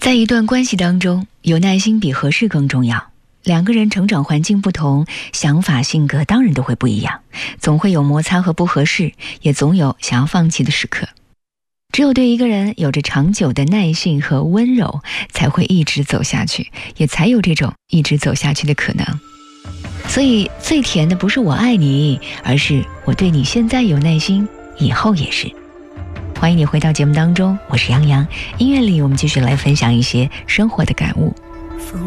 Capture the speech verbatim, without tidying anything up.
在一段关系当中，有耐心比合适更重要。两个人成长环境不同，想法性格当然都会不一样，总会有摩擦和不合适，也总有想要放弃的时刻。只有对一个人有着长久的耐性和温柔，才会一直走下去，也才有这种一直走下去的可能。所以最甜的不是我爱你，而是我对你现在有耐心，以后也是。欢迎你回到节目当中，我是杨洋。音乐里我们继续来分享一些生活的感悟。 风